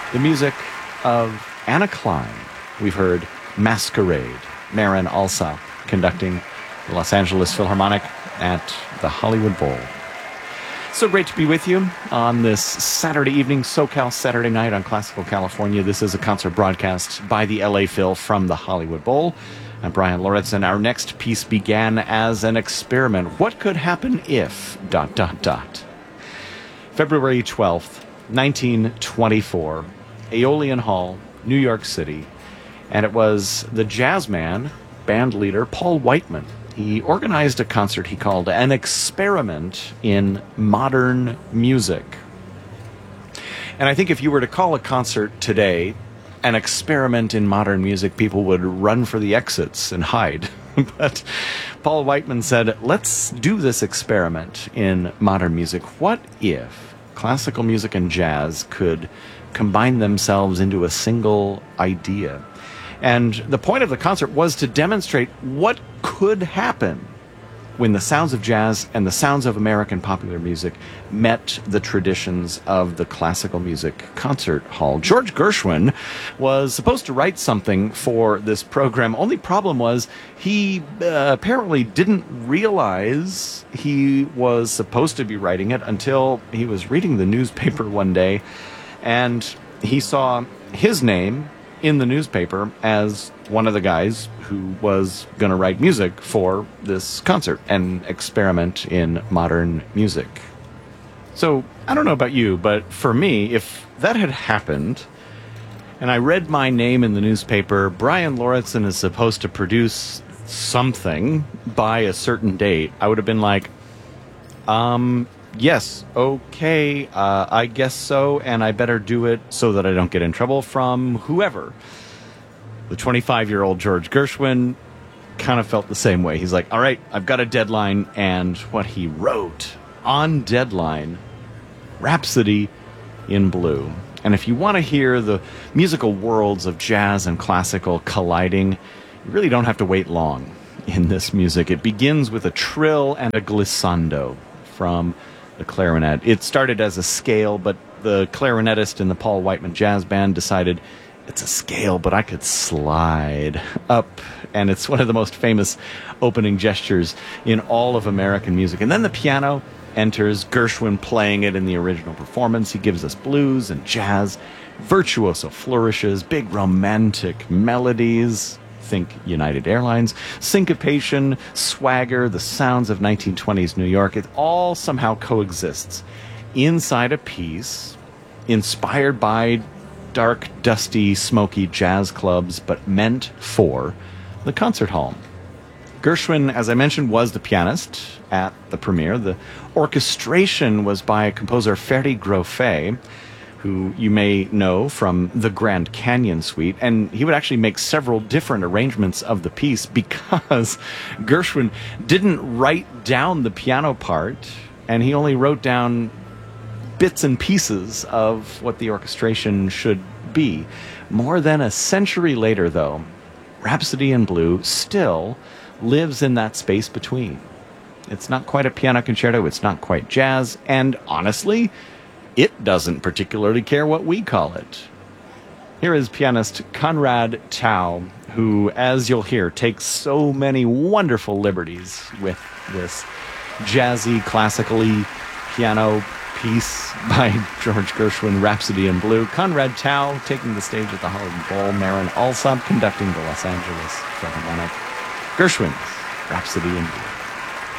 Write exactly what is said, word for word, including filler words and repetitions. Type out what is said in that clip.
The music of Anna Klein. We've heard Masquerade, Marin Alsop conducting the Los Angeles Philharmonic at the Hollywood Bowl. So great to be with you on this Saturday evening, SoCal Saturday night on Classical California. This is a concert broadcast by the L A Phil from the Hollywood Bowl. I'm Brian Lorentzen. Our next piece began as an experiment. What could happen if... dot, dot, dot. February twelfth, nineteen twenty-four, Aeolian Hall, New York City. And it was the jazz man, band leader, Paul Whiteman. He organized a concert he called An Experiment in Modern Music. And I think if you were to call a concert today An Experiment in Modern Music, people would run for the exits and hide. But Paul Whiteman said, let's do this experiment in modern music. What if classical music and jazz could combine themselves into a single idea? And the point of the concert was to demonstrate what could happen when the sounds of jazz and the sounds of American popular music met the traditions of the classical music concert hall. George Gershwin was supposed to write something for this program. Only problem was he uh, apparently didn't realize he was supposed to be writing it until he was reading the newspaper one day, and he saw his name in the newspaper as one of the guys who was going to write music for this concert, An Experiment in Modern Music. So, I don't know about you, but for me, if that had happened, and I read my name in the newspaper, Brian Lorentzen is supposed to produce something by a certain date, I would have been like, um, yes, okay, uh, I guess so, and I better do it so that I don't get in trouble from whoever. The twenty-five-year-old George Gershwin kind of felt the same way. He's like, all right, I've got a deadline, and what he wrote on deadline, Rhapsody in Blue. And if you want to hear the musical worlds of jazz and classical colliding, you really don't have to wait long in this music. It begins with a trill and a glissando from the clarinet. It started as a scale, but the clarinetist in the Paul Whiteman Jazz Band decided it's a scale, but I could slide up. And it's one of the most famous opening gestures in all of American music. And then the piano enters, Gershwin playing it in the original performance. He gives us blues and jazz, virtuoso flourishes, big romantic melodies. Think United Airlines, syncopation, swagger, the sounds of nineteen twenties New York. It all somehow coexists inside a piece inspired by dark, dusty, smoky jazz clubs, but meant for the concert hall. Gershwin, as I mentioned, was the pianist at the premiere. The orchestration was by composer Ferdy Grofé, who you may know from the Grand Canyon Suite, and he would actually make several different arrangements of the piece because Gershwin didn't write down the piano part, and he only wrote down bits and pieces of what the orchestration should be. More than a century later, though, Rhapsody in Blue still lives in that space between. It's not quite a piano concerto, it's not quite jazz, and honestly, it doesn't particularly care what we call it. Here is pianist Conrad Tao, who, as you'll hear, takes so many wonderful liberties with this jazzy, classically piano piece by George Gershwin, Rhapsody in Blue. Conrad Tao taking the stage at the Hollywood Bowl. Marin Alsop conducting the Los Angeles Philharmonic. Gershwin's Rhapsody in Blue.